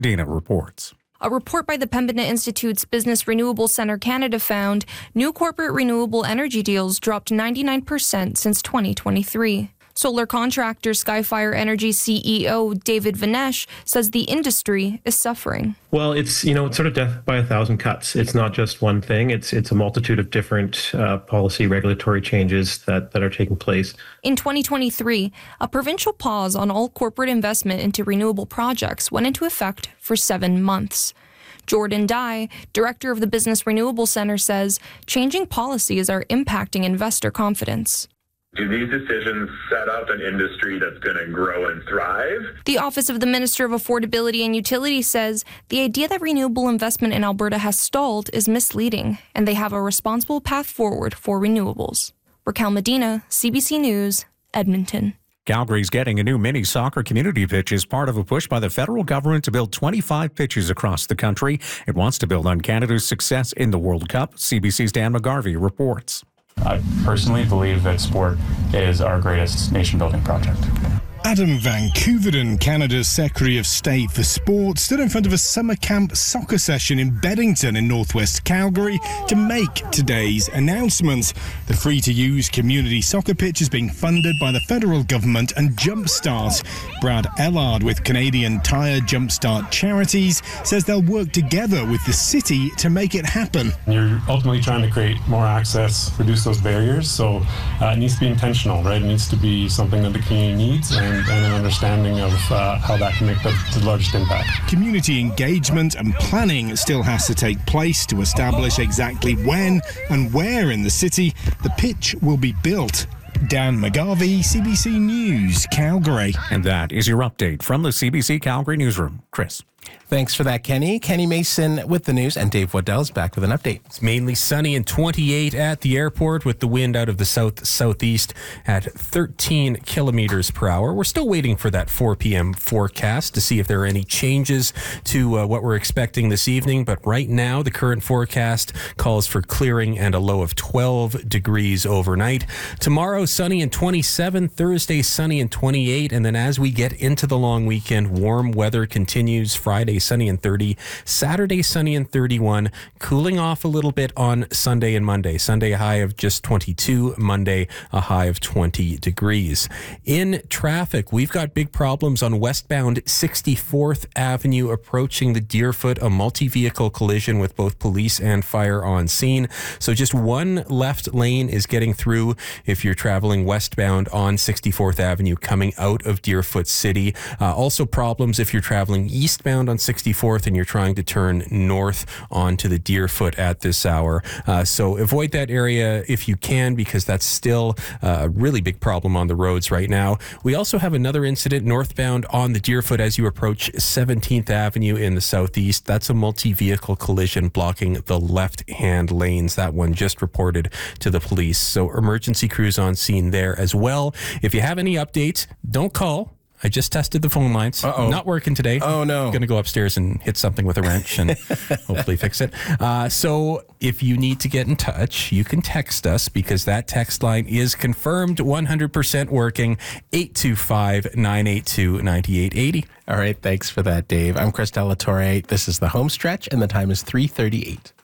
Dana reports. A report by the Pembina Institute's Business Renewable Centre Canada found new corporate renewable energy deals dropped 99% since 2023. Solar contractor Skyfire Energy CEO David Vinesh says the industry is suffering. Well, it's sort of death by a thousand cuts. It's not just one thing. It's a multitude of different policy regulatory changes that are taking place. In 2023, a provincial pause on all corporate investment into renewable projects went into effect for 7 months. Jordan Dye, director of the Business Renewable Centre, says changing policies are impacting investor confidence. Do these decisions set up an industry that's going to grow and thrive? The Office of the Minister of Affordability and Utilities says the idea that renewable investment in Alberta has stalled is misleading, and they have a responsible path forward for renewables. Raquel Medina, CBC News, Edmonton. Calgary's getting a new mini soccer community pitch as part of a push by the federal government to build 25 pitches across the country. It wants to build on Canada's success in the World Cup. CBC's Dan McGarvey reports. I personally believe that sport is our greatest nation-building project. Adam Van Koeveren, Canada's Secretary of State for Sport, stood in front of a summer camp soccer session in Beddington in northwest Calgary to make today's announcement. The free-to-use community soccer pitch is being funded by the federal government and Jumpstart. Brad Ellard with Canadian Tire Jumpstart Charities says they'll work together with the city to make it happen. You're ultimately trying to create more access, reduce those barriers, so it needs to be intentional, right? It needs to be something that the community needs and an understanding of how that can make the largest impact. Community engagement and planning still has to take place to establish exactly when and where in the city the pitch will be built. Dan McGarvey, CBC News, Calgary. And that is your update from the CBC Calgary newsroom. Chris. Thanks for that, Kenny. Kenny Mason with the news, and Dave Waddell's back with an update. It's mainly sunny and 28 at the airport with the wind out of the south-southeast at 13 kilometers per hour. We're still waiting for that 4 p.m. forecast to see if there are any changes to what we're expecting this evening. But right now, the current forecast calls for clearing and a low of 12 degrees overnight. Tomorrow, sunny and 27. Thursday, sunny and 28. And then as we get into the long weekend, warm weather continues. Friday, sunny and 30. Saturday, sunny and 31. Cooling off a little bit on Sunday and Monday. Sunday, a high of just 22. Monday, a high of 20 degrees. In traffic, we've got big problems on westbound 64th Avenue approaching the Deerfoot, a multi-vehicle collision with both police and fire on scene. So just one left lane is getting through if you're traveling westbound on 64th Avenue coming out of Deerfoot City. Also problems if you're traveling eastbound on 64th and you're trying to turn north onto the Deerfoot at this hour. So avoid that area if you can, because that's still a really big problem on the roads right now. We also have another incident northbound on the Deerfoot as you approach 17th Avenue in the southeast. That's a multi-vehicle collision blocking the left-hand lanes. That one just reported to the police. So emergency crews on scene there as well. If you have any updates, don't call. I just tested the phone lines. Not working today. Oh, no. I'm going to go upstairs and hit something with a wrench and hopefully fix it. So if you need to get in touch, you can text us, because that text line is confirmed 100% working, 825-982-9880. All right, thanks for that, Dave. I'm Chris Delatorre. This is The Home Stretch, and the time is 3:38.